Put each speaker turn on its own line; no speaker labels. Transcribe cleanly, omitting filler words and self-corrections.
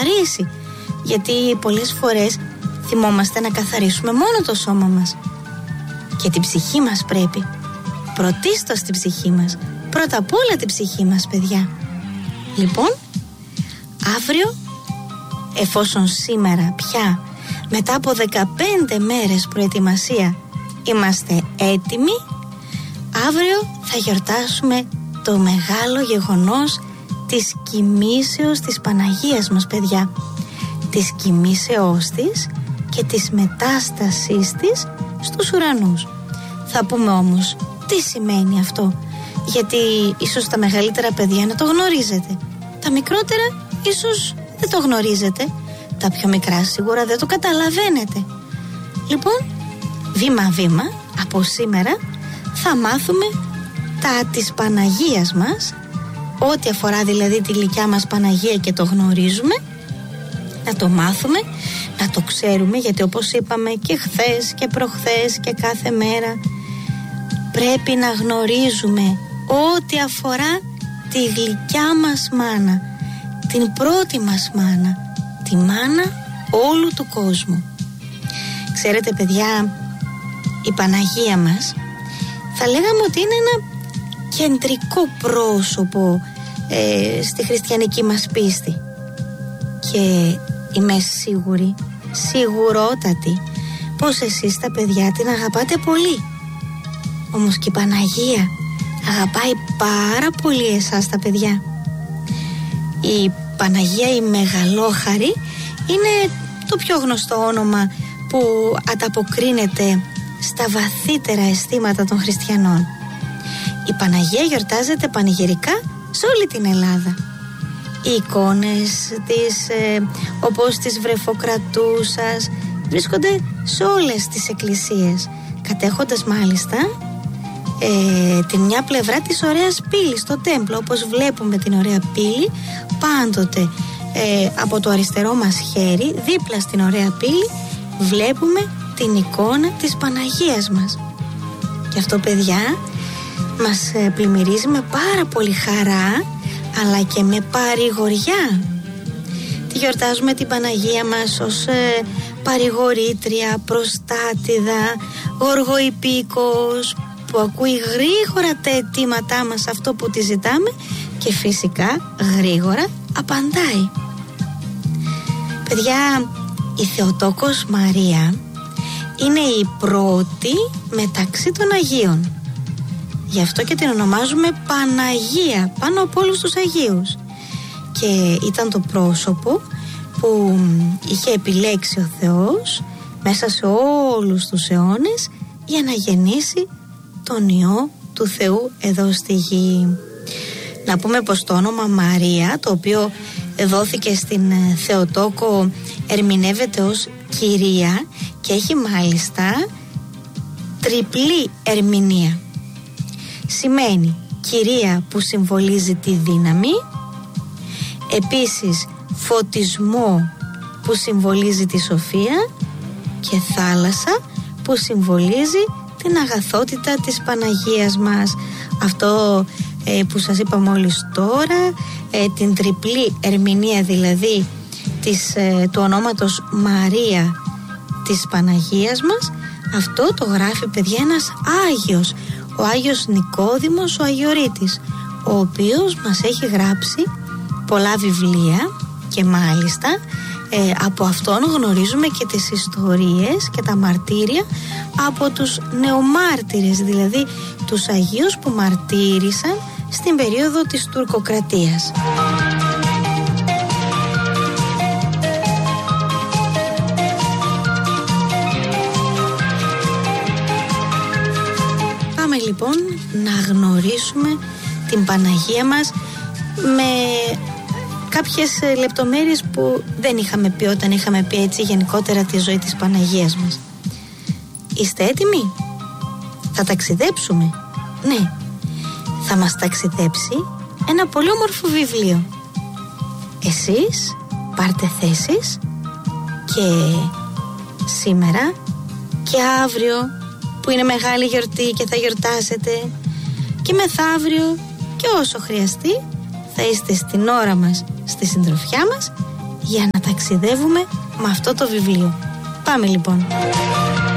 καθαρίσει. Γιατί πολλές φορές θυμόμαστε να καθαρίσουμε μόνο το σώμα μας. Και την ψυχή μας πρέπει. Πρωτίστως την ψυχή μας. Πρώτα απ' όλα την ψυχή μας, παιδιά. Λοιπόν, αύριο, εφόσον σήμερα πια μετά από 15 μέρες προετοιμασία είμαστε έτοιμοι, αύριο θα γιορτάσουμε το μεγάλο γεγονός της κοιμήσεως της Παναγίας μας, παιδιά. Της κοιμήσεώς της και της μετάστασής της στους ουρανούς. Θα πούμε όμως τι σημαίνει αυτό, γιατί ίσως τα μεγαλύτερα παιδιά να το γνωρίζετε, τα μικρότερα ίσως δεν το γνωρίζετε, τα πιο μικρά σίγουρα δεν το καταλαβαίνετε. Λοιπόν, βήμα-βήμα από σήμερα θα μάθουμε τα της Παναγίας μας, ό,τι αφορά δηλαδή τη γλυκιά μας Παναγία και το γνωρίζουμε, να το μάθουμε, να το ξέρουμε, γιατί όπως είπαμε και χθες και προχθές και κάθε μέρα πρέπει να γνωρίζουμε ό,τι αφορά τη γλυκιά μας μάνα, την πρώτη μας μάνα, τη μάνα όλου του κόσμου. Ξέρετε, παιδιά, η Παναγία μας θα λέγαμε ότι είναι ένα κεντρικό πρόσωπο στη χριστιανική μας πίστη. Και είμαι σιγουρότατη πως εσείς τα παιδιά την αγαπάτε πολύ. Όμως και η Παναγία αγαπάει πάρα πολύ εσάς τα παιδιά. Η Παναγία η Μεγαλόχαρη είναι το πιο γνωστό όνομα που ανταποκρίνεται στα βαθύτερα αισθήματα των χριστιανών. Η Παναγία γιορτάζεται πανηγυρικά σε όλη την Ελλάδα. Οι εικόνες της, όπως της Βρεφοκρατούσας, βρίσκονται σε όλες τις εκκλησίες, κατέχοντας μάλιστα την μια πλευρά της ωραίας πύλης, το τέμπλο. Όπως βλέπουμε την ωραία πύλη πάντοτε από το αριστερό μας χέρι, δίπλα στην ωραία πύλη βλέπουμε την εικόνα της Παναγίας μας. Και αυτό, παιδιά, μας πλημμυρίζει με πάρα πολύ χαρά, αλλά και με παρηγοριά. Τη γιορτάζουμε την Παναγία μας ως παρηγορήτρια, προστάτηδα, γοργοϊπίκος, που ακούει γρήγορα τα αιτήματά μας, αυτό που τη ζητάμε, και φυσικά γρήγορα απαντάει. Παιδιά, η Θεοτόκος Μαρία είναι η πρώτη μεταξύ των Αγίων. Γι' αυτό και την ονομάζουμε Παναγία, πάνω από όλους τους Αγίους. Και ήταν το πρόσωπο που είχε επιλέξει ο Θεός μέσα σε όλους τους αιώνες για να γεννήσει τον Υιό του Θεού εδώ στη γη. Να πούμε πως το όνομα Μαρία, το οποίο δόθηκε στην Θεοτόκο, ερμηνεύεται ως Κυρία και έχει μάλιστα τριπλή ερμηνεία. Σημαίνει Κυρία που συμβολίζει τη δύναμη, επίσης φωτισμό που συμβολίζει τη σοφία και θάλασσα που συμβολίζει την αγαθότητα της Παναγίας μας. Αυτό που σας είπα μόλις τώρα, την τριπλή ερμηνεία δηλαδή του ονόματος Μαρία της Παναγίας μας, αυτό το γράφει, παιδιά, ένας Άγιος, ο Άγιος Νικόδημος ο Αγιορείτης, ο οποίος μας έχει γράψει πολλά βιβλία και μάλιστα από αυτόν γνωρίζουμε και τις ιστορίες και τα μαρτύρια από τους νεομάρτυρες, δηλαδή τους Αγίους που μαρτύρησαν στην περίοδο της τουρκοκρατίας. Πάμε λοιπόν να γνωρίσουμε την Παναγία μας με κάποιες λεπτομέρειες που δεν είχαμε πει όταν είχαμε πει έτσι γενικότερα τη ζωή της Παναγίας μας. Είστε έτοιμοι? Θα ταξιδέψουμε? Ναι, θα μας ταξιδέψει ένα πολύ όμορφο βιβλίο. Εσείς πάρτε θέσεις και σήμερα και αύριο που είναι μεγάλη γιορτή και θα γιορτάσετε, και μεθαύριο και όσο χρειαστεί θα είστε στην ώρα μας, στη συντροφιά μας, για να ταξιδεύουμε με αυτό το βιβλίο. Πάμε λοιπόν.